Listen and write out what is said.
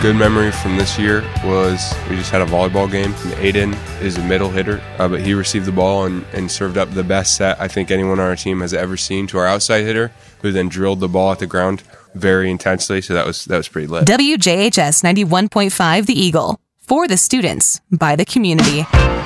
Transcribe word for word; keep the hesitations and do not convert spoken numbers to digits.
good memory from this year was we just had a volleyball game. And Aiden is a middle hitter, uh, but he received the ball and, and served up the best set I think anyone on our team has ever seen to our outside hitter, who then drilled the ball at the ground very intensely. So that was that was pretty lit. W J H S ninety-one point five The Eagle. For the students, by the community.